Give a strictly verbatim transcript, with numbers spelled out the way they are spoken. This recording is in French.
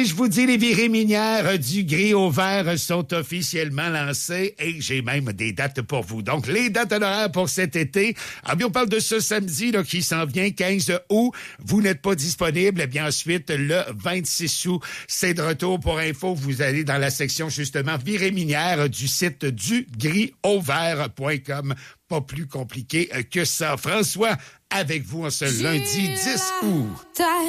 Je vous dis, les virées minières du gris au vert sont officiellement lancées et j'ai même des dates pour vous. Donc, les dates honoraires pour cet été. Ah bien, on parle de ce samedi là, qui s'en vient, quinze août. Vous n'êtes pas disponible. Eh bien, ensuite, le vingt-six août, c'est de retour pour info. Vous allez dans la section, justement, virées minières du site du gris au vert point com. Pas plus compliqué que ça. François, avec vous en ce lundi dix août.